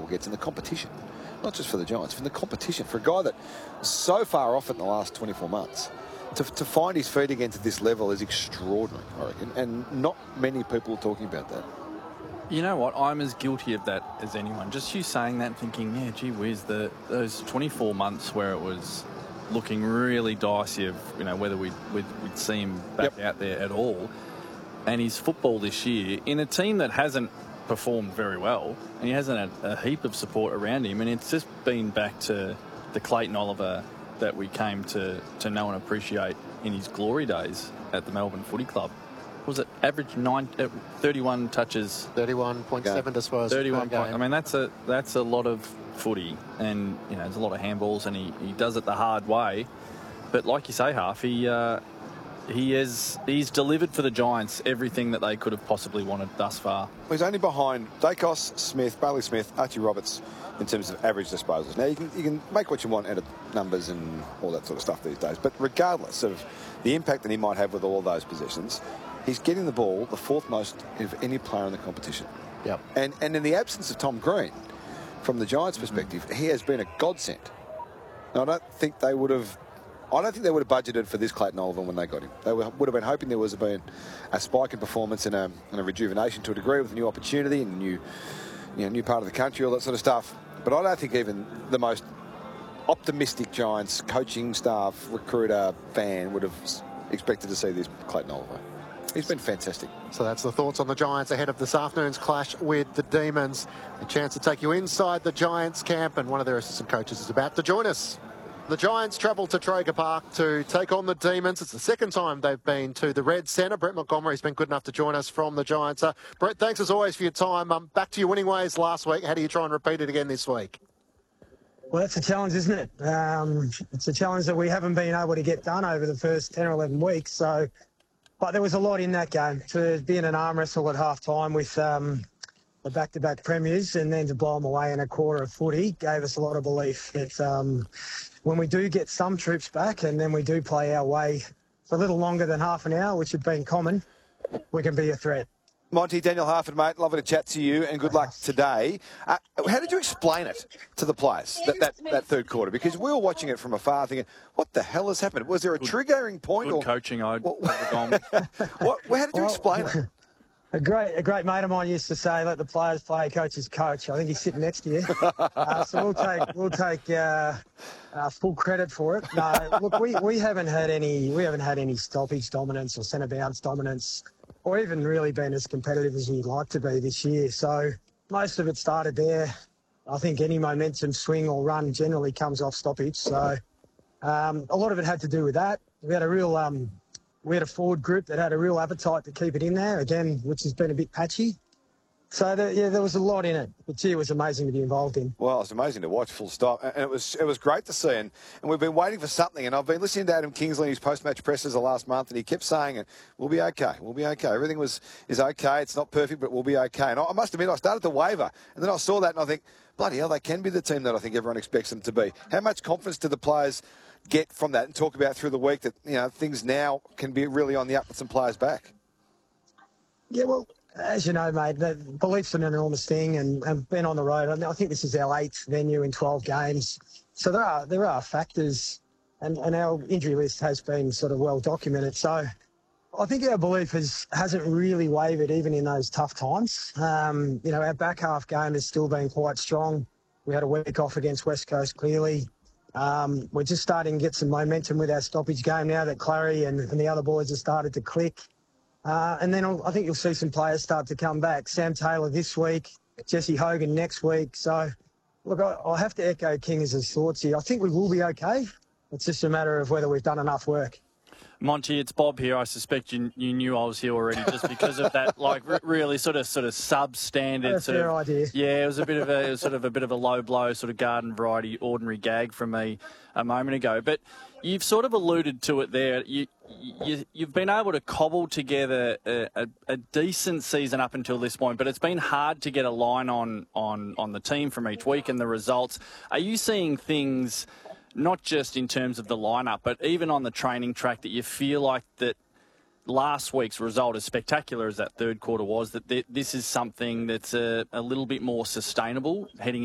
gets in the competition. Not just for the Giants, for the competition. For a guy that was so far off it in the last 24 months, to find his feet again to this level is extraordinary, I reckon. And not many people are talking about that. You know what? I'm as guilty of that as anyone. Just you saying that and thinking, yeah, gee whiz, those 24 months where it was looking really dicey of, whether we'd see him back out there at all. And his football this year, in a team that hasn't performed very well, and he hasn't had a heap of support around him, and it's just been back to the Clayton Oliver that we came to know and appreciate in his glory days at the Melbourne Footy Club. Was it average 31 touches? 31.7 disposals. 31. I mean, that's a lot of footy, and there's a lot of handballs, and he does it the hard way. But like you say, Half, he's delivered for the Giants everything that they could have possibly wanted thus far. Well, he's only behind Dacos, Smith, Bailey Smith, Archie Roberts in terms of average disposals. Now, you can make what you want out of numbers and all that sort of stuff these days, but regardless of the impact that he might have with all those possessions, he's getting the ball the fourth most of any player in the competition. Yep. And in the absence of Tom Green, from the Giants' perspective, he has been a godsend. Now, I don't think they would have budgeted for this Clayton Oliver when they got him. They would have been hoping there was been a spike in performance and a rejuvenation to a degree with a new opportunity and a new part of the country, all that sort of stuff. But I don't think even the most optimistic Giants coaching staff, recruiter, fan would have expected to see this Clayton Oliver. He's been fantastic. So that's the thoughts on the Giants ahead of this afternoon's clash with the Demons. A chance to take you inside the Giants camp, and one of their assistant coaches is about to join us. The Giants travel to Traeger Park to take on the Demons. It's the second time they've been to the Red Centre. Brett Montgomery's been good enough to join us from the Giants. Brett, thanks as always for your time. Back to your winning ways last week. How do you try and repeat it again this week? Well, that's a challenge, isn't it? It's a challenge that we haven't been able to get done over the first 10 or 11 weeks. But there was a lot in that game. To be in an arm wrestle at half-time with the back-to-back premiers and then to blow them away in a quarter of footy gave us a lot of belief that when we do get some troops back and then we do play our way for a little longer than half an hour, which had been common, we can be a threat. Monty, Daniel Harford, mate, lovely to chat to you and good luck today. How did you explain it to the players, that third quarter? Because we were watching it from afar thinking, what the hell has happened? Was there a triggering point? Good coaching, I'd gone. How did you explain it? A great mate of mine used to say, let the players play, coaches coach. I think he's sitting next to you. So we'll take full credit for it. No, look, we haven't had any stoppage dominance or centre bounce dominance, or even really been as competitive as we'd like to be this year. So most of it started there. I think any momentum swing or run generally comes off stoppage. So a lot of it had to do with that. We had a forward group that had a real appetite to keep it in there, again, which has been a bit patchy. So, there was a lot in it. But, gee, it was amazing to be involved in. Well, it's amazing to watch, full stop. And it was great to see. And we've been waiting for something. And I've been listening to Adam Kingsley in his post-match pressers the last month, and he kept saying, we'll be okay. We'll be okay. Everything is okay. It's not perfect, but we'll be okay. And I must admit, I started to waver. And then I saw that, and I think, bloody hell, they can be the team that I think everyone expects them to be. How much confidence do the players get from that and talk about through the week that, things now can be really on the up with some players back? Yeah, well, as you know, mate, the belief's an enormous thing, and been on the road. I think this is our 8th venue in 12 games. So there are factors, and our injury list has been sort of well documented. So I think our belief hasn't really wavered even in those tough times. Our back half game has still been quite strong. We had a week off against West Coast, clearly. We're just starting to get some momentum with our stoppage game now that Clary and the other boys have started to click. And then I think you'll see some players start to come back. Sam Taylor this week, Jesse Hogan next week. So, look, I have to echo King's thoughts here. I think we will be okay. It's just a matter of whether we've done enough work. Monty, it's Bob here. I suspect you knew I was here already just because of that, really sort of substandard sort of idea. Yeah, it was a bit of a low blow, sort of garden variety, ordinary gag from me a moment ago. But you've sort of alluded to it there. You've been able to cobble together a decent season up until this point, but it's been hard to get a line on the team from each week and the results. Are you seeing things, not just in terms of the lineup, but even on the training track, that you feel like that last week's result, as spectacular as that third quarter was, that this is something that's a little bit more sustainable heading